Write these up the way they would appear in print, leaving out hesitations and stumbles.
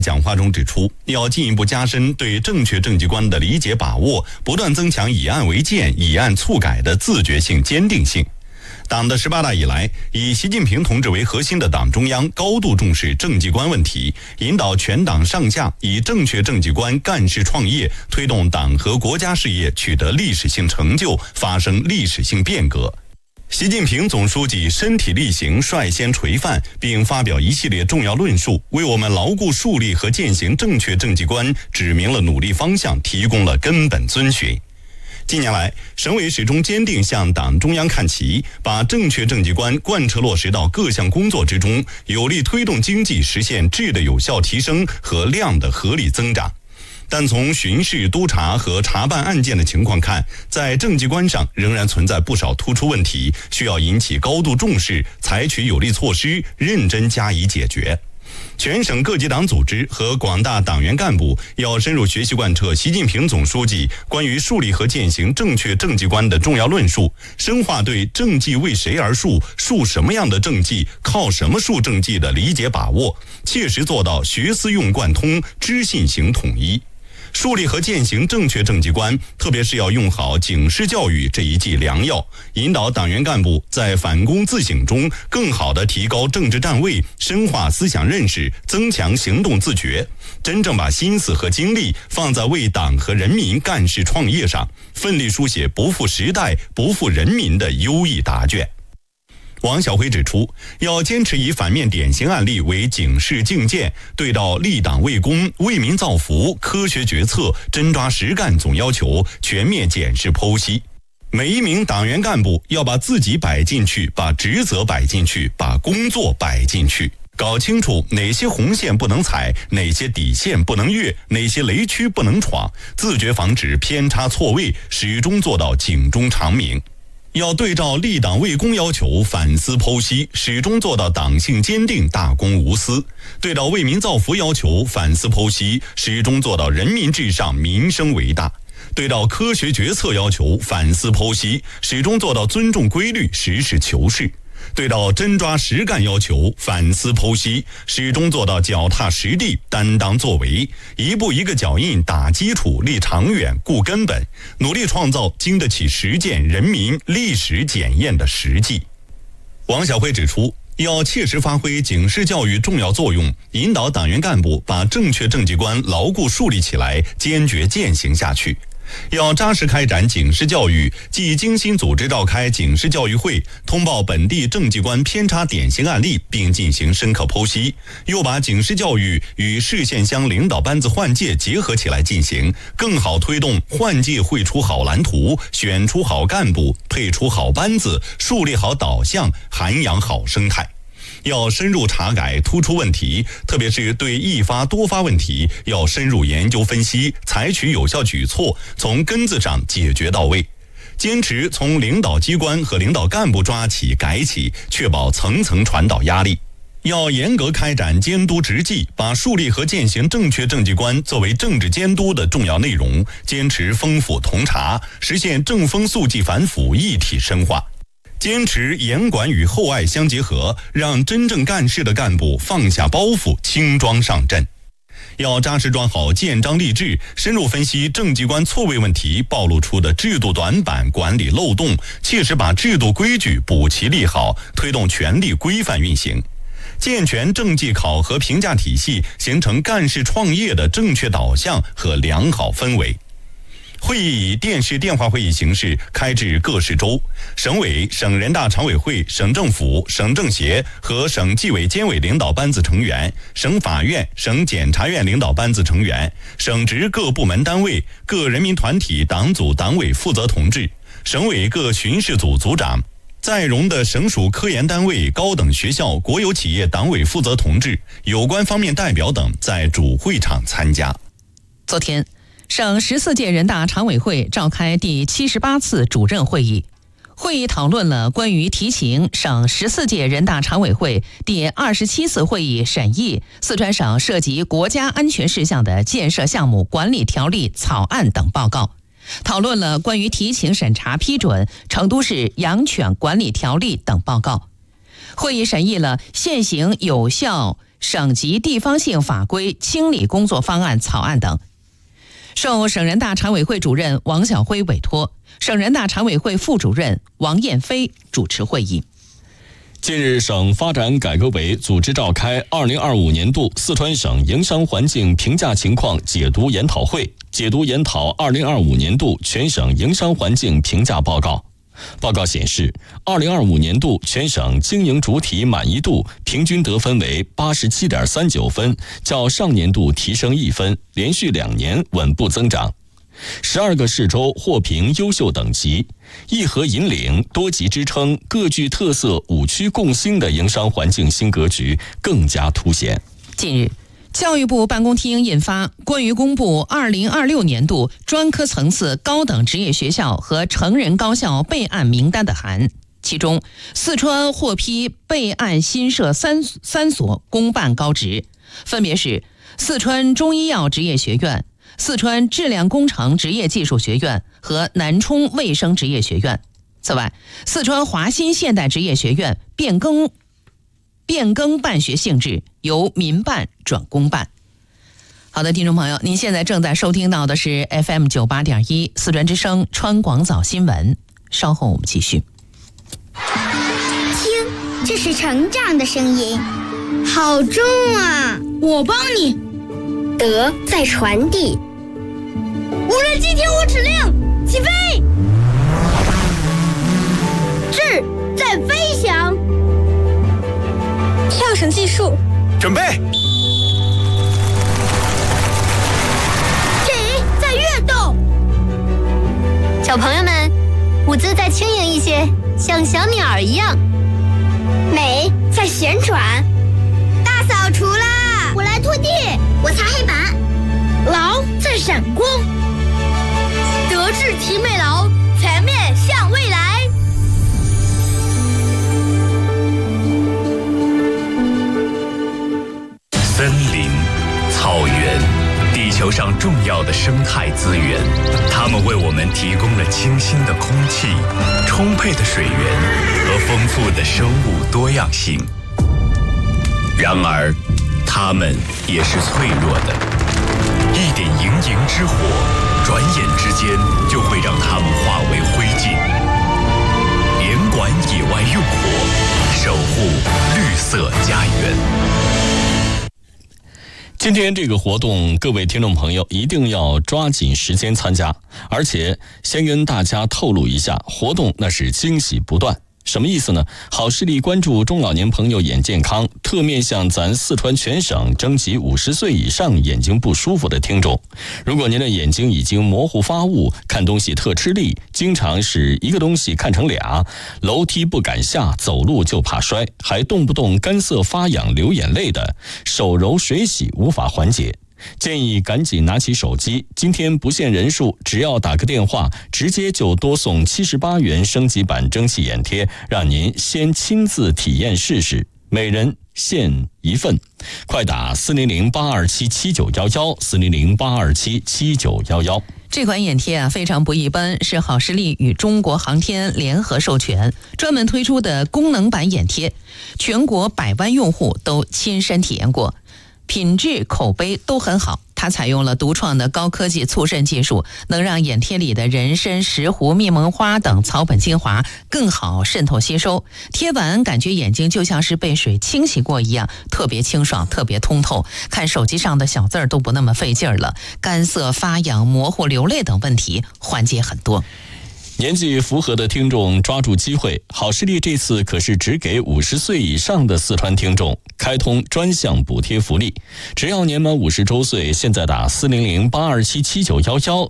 讲话中指出，要进一步加深对正确政绩观的理解把握，不断增强以案为鉴、以案促改的自觉性、坚定性。党的18大以来，以习近平同志为核心的党中央高度重视政绩观问题，引导全党上下以正确政绩观干事创业，推动党和国家事业取得历史性成就，发生历史性变革。习近平总书记身体力行，率先垂范，并发表一系列重要论述，为我们牢固树立和践行正确政绩观指明了努力方向，提供了根本遵循。近年来，省委始终坚定向党中央看齐，把正确政绩观贯彻落实到各项工作之中，有力推动经济实现质的有效提升和量的合理增长。但从巡视、督查和查办案件的情况看，在政绩观上仍然存在不少突出问题，需要引起高度重视，采取有力措施，认真加以解决。全省各级党组织和广大党员干部要深入学习贯彻习近平总书记关于树立和践行正确政绩观的重要论述，深化对政绩为谁而树、树什么样的政绩、靠什么树政绩的理解把握，切实做到学思用贯通、知信行统一。树立和践行正确政绩观，特别是要用好警示教育这一剂良药，引导党员干部在反躬自省中更好地提高政治站位，深化思想认识，增强行动自觉，真正把心思和精力放在为党和人民干事创业上，奋力书写不负时代、不负人民的优异答卷。王晓辉指出，要坚持以反面典型案例为警示境界，对到立党为公、为民造福、科学决策、真抓实干总要求全面检视剖析。每一名党员干部要把自己摆进去，把职责摆进去，把工作摆进去，搞清楚哪些红线不能踩，哪些底线不能越，哪些雷区不能闯，自觉防止偏差错位，始终做到警钟长鸣。要对照立党为公要求反思剖析，始终做到党性坚定、大公无私；对照为民造福要求反思剖析，始终做到人民至上、民生为大；对照科学决策要求反思剖析，始终做到尊重规律、实事求是；对照真抓实干要求反思剖析，始终做到脚踏实地、担当作为，一步一个脚印打基础、立长远、固根本，努力创造经得起实践、人民、历史检验的实际。王晓辉指出，要切实发挥警示教育重要作用，引导党员干部把正确政绩观牢固树立起来，坚决践行下去。要扎实开展警示教育，既精心组织召开警示教育会，通报本地政绩观偏差典型案例，并进行深刻剖析，又把警示教育与市县乡领导班子换届结合起来进行，更好推动换届绘出好蓝图，选出好干部，配出好班子，树立好导向，涵养好生态。要深入查改突出问题，特别是对易发多发问题，要深入研究分析，采取有效举措，从根子上解决到位。坚持从领导机关和领导干部抓起改起，确保层层传导压力。要严格开展监督执纪，把树立和践行正确政绩观作为政治监督的重要内容，坚持丰富同察，实现正风肃纪反腐一体深化。坚持严管与厚爱相结合，让真正干事的干部放下包袱，轻装上阵。要扎实装好建章立制，深入分析政绩观错位问题暴露出的制度短板、管理漏洞，切实把制度规矩补齐立好，推动权力规范运行。健全政绩考核评价体系，形成干事创业的正确导向和良好氛围。会议以电视电话会议形式开至各市州，省委、省人大常委会、省政府、省政协和省纪委监委领导班子成员、省法院、省检察院领导班子成员、省直各部门单位、各人民团体党组党委负责同志、省委各巡视组组长、在蓉的省属科研单位、高等学校、国有企业党委负责同志、有关方面代表等在主会场参加。 昨天，省14届人大常委会召开第78次主任会议，会议讨论了关于提请省14届人大常委会第27次会议审议四川省涉及国家安全事项的建设项目管理条例草案等报告，讨论了关于提请审查批准成都市养犬管理条例等报告。会议审议了现行有效省级地方性法规清理工作方案草案等。受省人大常委会主任王晓辉委托，省人大常委会副主任王艳飞主持会议。 近日，省发展改革委组织召开2025年度四川省营商环境评价情况解读研讨会，解读研讨2025年度全省营商环境评价报告。报告显示，2025年度全省经营主体满意度平均得分为87.39分，较上年度提升1分，连续2年稳步增长。12个市州获评优秀等级，一河引领、多级支撑、各具特色、5区共兴的营商环境新格局更加凸显。 近日，教育部办公厅印发关于公布2026年度专科层次高等职业学校和成人高校备案名单的函，其中四川获批备案新设三所公办高职，分别是四川中医药职业学院、四川质量工程职业技术学院和南充卫生职业学院。此外，四川华新现代职业学院变更办学性质，由民办转公办。好的，听众朋友，您现在正在收听到的是 FM 98.1四川之声川广早新闻。稍后我们继续。 听，这是成长的声音，好重啊！ 我帮你。 德在传递。 无人机听我指令，起飞！ 智在飞翔。 跳绳技术， 准备。 己在跃动。 小朋友们，舞姿再轻盈一些，像小鸟一样。 美在旋转。大扫除啦！我来拖地，我擦黑板。 劳在闪光。 德智体美劳，全面向未来。 森林、草原，地球上重要的生态资源，它们为我们提供了清新的空气、充沛的水源和丰富的生物多样性。然而，它们也是脆弱的，一点营营之火，转眼之间就会让它们化为灰烬。联管野外用火，守护绿色家园。 今天这个活动，各位听众朋友一定要抓紧时间参加，而且先跟大家透露一下，活动那是惊喜不断。什么意思呢？好视力关注中老年朋友眼健康，特面向咱四川全省征集50岁以上眼睛不舒服的听众。如果您的眼睛已经模糊发雾，看东西特吃力，经常是一个东西看成俩，楼梯不敢下，走路就怕摔，还动不动干涩发痒流眼泪的，手揉水洗无法缓解，建议赶紧拿起手机，今天不限人数，只要打个电话，直接就多送78元升级版蒸汽眼贴，让您先亲自体验试试，每人限1份。快打400-827-7911 400-827-7911。 这款眼贴非常不一般，是好视力与中国航天联合授权，专门推出的功能版眼贴，全国100万用户都亲身体验过，品质口碑都很好。它采用了独创的高科技促渗技术，能让眼贴里的人参、石斛、蜜蒙花等草本精华更好渗透吸收，贴完感觉眼睛就像是被水清洗过一样，特别清爽，特别通透，看手机上的小字儿都不那么费劲儿了，干涩、发痒、模糊、流泪等问题缓解很多。 年纪符合的听众抓住机会，好视力这次可是只给50岁以上的四川听众开通专项补贴福利，只要年满50周岁，现在打400-827-7911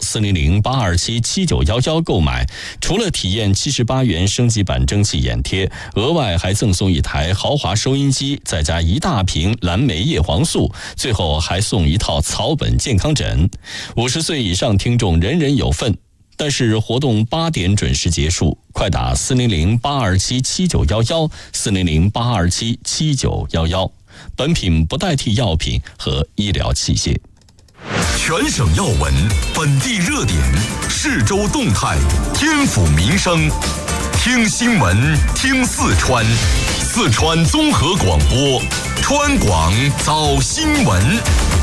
400-827-7911购买，除了体验78元升级版蒸汽眼贴，额外还赠送一台豪华收音机，再加1大瓶蓝莓叶黄素，最后还送一套草本健康枕。50岁以上听众人人有份。但是活动8点准时结束，快打400-827-7911 400-827-7911。本品不代替药品和医疗器械。 全省要闻，本地热点，市州动态，天府民生，听新闻，听四川。 四川综合广播，川广早新闻。